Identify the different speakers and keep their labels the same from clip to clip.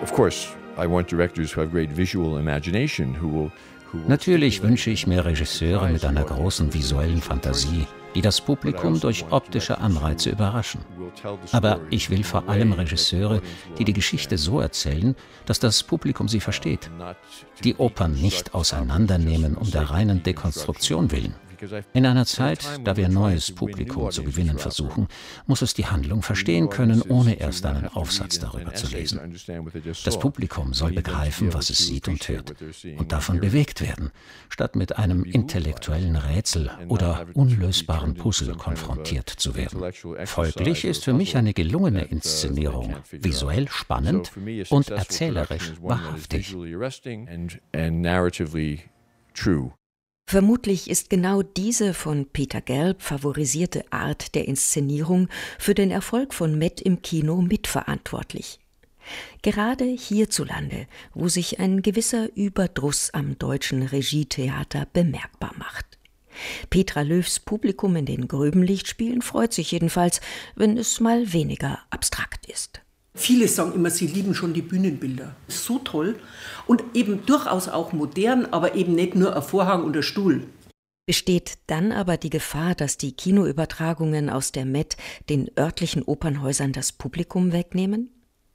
Speaker 1: Of course, I want directors who have great visual imagination who will.
Speaker 2: Natürlich wünsche ich mir Regisseure mit einer großen visuellen Fantasie, die das Publikum durch optische Anreize überraschen. Aber ich will vor allem Regisseure, die die Geschichte so erzählen, dass das Publikum sie versteht. Die Opern nicht auseinandernehmen um der reinen Dekonstruktion willen. In einer Zeit, da wir neues Publikum zu gewinnen versuchen, muss es die Handlung verstehen können, ohne erst einen Aufsatz darüber zu lesen. Das Publikum soll begreifen, was es sieht und hört, und davon bewegt werden, statt mit einem intellektuellen Rätsel oder unlösbaren Puzzle konfrontiert zu werden. Folglich ist für mich eine gelungene Inszenierung visuell spannend und erzählerisch wahrhaftig.
Speaker 3: Vermutlich ist genau diese von Peter Gelb favorisierte Art der Inszenierung für den Erfolg von Met im Kino mitverantwortlich. Gerade hierzulande, wo sich ein gewisser Überdruss am deutschen Regietheater bemerkbar macht. Petra Löws Publikum in den Gröbenlichtspielen freut sich jedenfalls, wenn es mal weniger abstrakt ist.
Speaker 4: Viele sagen immer, sie lieben schon die Bühnenbilder. So toll und eben durchaus auch modern, aber eben nicht nur ein Vorhang und ein Stuhl.
Speaker 3: Besteht dann aber die Gefahr, dass die Kinoübertragungen aus der Met den örtlichen Opernhäusern das Publikum wegnehmen?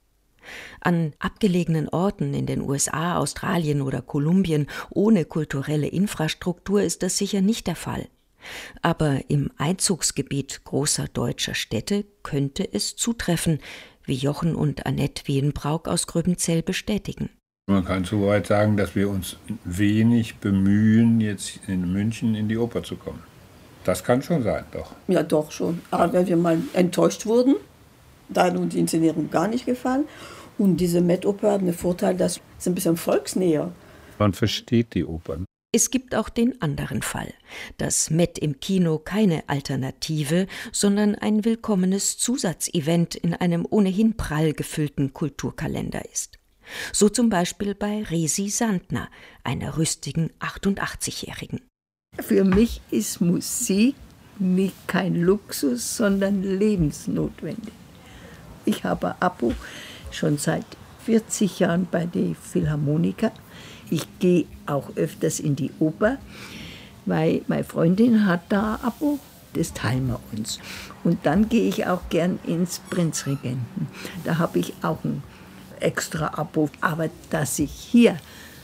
Speaker 3: An abgelegenen Orten in den USA, Australien oder Kolumbien ohne kulturelle Infrastruktur ist das sicher nicht der Fall. Aber im Einzugsgebiet großer deutscher Städte könnte es zutreffen, wie Jochen und Annette Wienbrauk aus Gröbenzell bestätigen.
Speaker 5: Man kann so weit sagen, dass wir uns wenig bemühen, jetzt in München in die Oper zu kommen. Das kann schon sein, doch.
Speaker 6: Ja, doch schon. Aber wenn wir mal enttäuscht wurden, da hat uns die Inszenierung gar nicht gefallen. Und diese Met-Oper hat einen Vorteil, dass es ein bisschen volksnäher.
Speaker 5: Man versteht die Opern.
Speaker 3: Es gibt auch den anderen Fall, dass Met im Kino keine Alternative, sondern ein willkommenes Zusatzevent in einem ohnehin prall gefüllten Kulturkalender ist. So zum Beispiel bei Resi Sandner, einer rüstigen 88-Jährigen.
Speaker 7: Für mich ist Musik nicht kein Luxus, sondern lebensnotwendig. Ich habe ein Abo schon seit 40 Jahren bei den Philharmoniker. Ich gehe auch öfters in die Oper, weil meine Freundin hat da ein Abo, das teilen wir uns. Und dann gehe ich auch gern ins Prinzregenten. Da habe ich auch ein extra Abo. Aber dass ich hier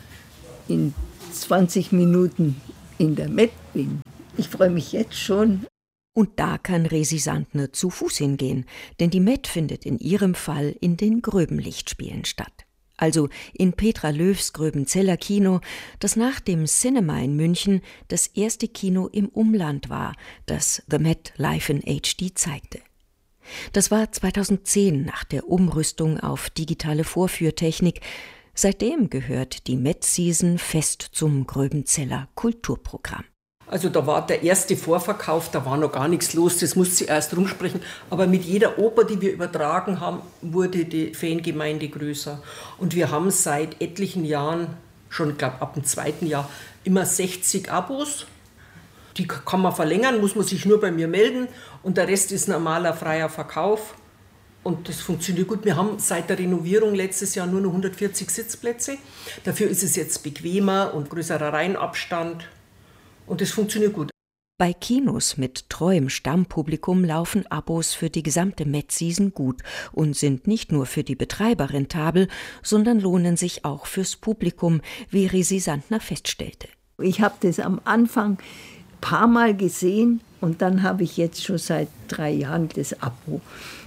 Speaker 7: in 20 Minuten in der Met bin, ich freue mich jetzt schon.
Speaker 3: Und da kann Resi Sandner zu Fuß hingehen, denn die Met findet in ihrem Fall in den Gröbenlichtspielen statt. Also in Petra Löws Gröbenzeller Kino, das nach dem Cinema in München das erste Kino im Umland war, das The Met live in HD zeigte. Das war 2010 nach der Umrüstung auf digitale Vorführtechnik. Seitdem gehört die Met-Season fest zum Gröbenzeller Kulturprogramm.
Speaker 4: Also da war der erste Vorverkauf, da war noch gar nichts los, das musste erst rumsprechen. Aber mit jeder Oper, die wir übertragen haben, wurde die Fangemeinde größer. Und wir haben seit etlichen Jahren, schon ich glaube ab dem 2. Jahr, immer 60 Abos. Die kann man verlängern, muss man sich nur bei mir melden. Und der Rest ist normaler freier Verkauf. Und das funktioniert gut. Wir haben seit der Renovierung letztes Jahr nur noch 140 Sitzplätze. Dafür ist es jetzt bequemer und größerer Reihenabstand. Und das funktioniert gut.
Speaker 3: Bei Kinos mit treuem Stammpublikum laufen Abos für die gesamte Met-Season gut und sind nicht nur für die Betreiber rentabel, sondern lohnen sich auch fürs Publikum, wie Resi Sandner feststellte.
Speaker 7: Ich habe das am Anfang ein paar Mal gesehen und dann habe ich jetzt schon seit 3 Jahren das Abo.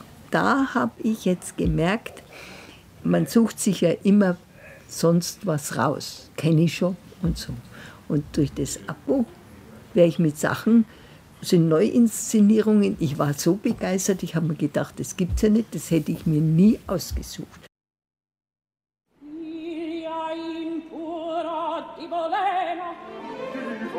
Speaker 7: Da habe ich jetzt gemerkt, man sucht sich ja immer sonst was raus, kenne ich schon und so. Und durch das Abo wäre ich mit Sachen, sind Neuinszenierungen, ich war so begeistert, ich habe mir gedacht, das gibt's ja nicht, das hätte ich mir nie ausgesucht.